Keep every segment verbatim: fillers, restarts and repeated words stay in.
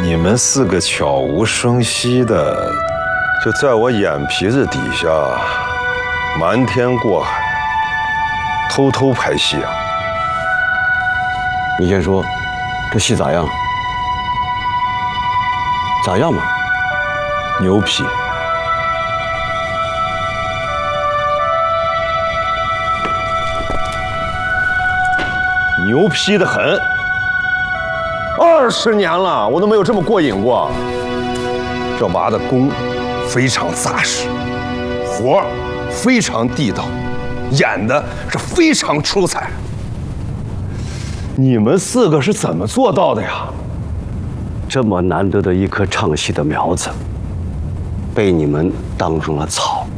你们四个悄无声息的，就在我眼皮子底下瞒天过海，偷偷拍戏啊！ 你先说，这戏咋样？咋样嘛？ 牛批！牛批的很！二十年了，我都没有这么过瘾过。这娃的功非常扎实，活非常地道，演的是非常出彩。你们四个是怎么做到的呀？ 这么难得的一棵唱戏的苗子，被你们当成了草。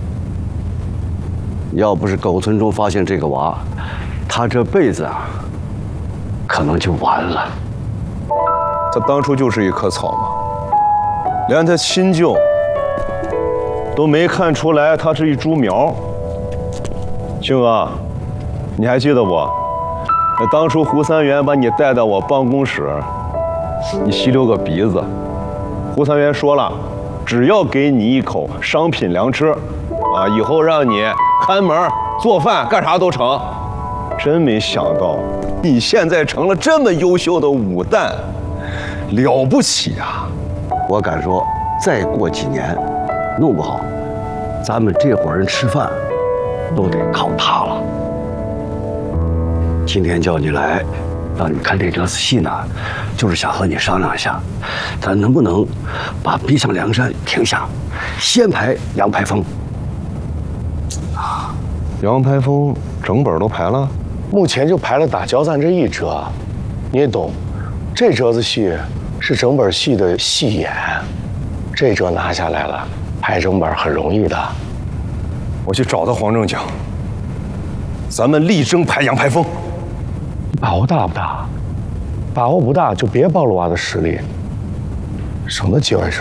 要不是狗村中发现这个娃，他这辈子啊，可能就完了。 他当初就是一棵草嘛，连他亲舅都没看出来他是一株苗。庆哥，你还记得不？当初胡三元把你带到我办公室，你吸溜个鼻子。胡三元说了，只要给你一口商品粮吃，啊，以后让你看门、做饭，干啥都成。真没想到，你现在成了这么优秀的武旦，了不起啊！ 我敢说，再过几年，弄不好，咱们这伙人吃饭都得靠他了。今天叫你来，让你看这折子戏呢，就是想和你商量一下，咱能不能把《逼上梁山》停下，先排杨排风。 啊，杨排风整本都排了， 目前就排了打交战这一折，你也懂，这折子戏是整本戏的戏眼，这折拿下来了，排整本很容易的。 我去找他黄正讲，咱们力争排杨排风。 把握大不大？把握不大就别暴露娃的实力，省得节外生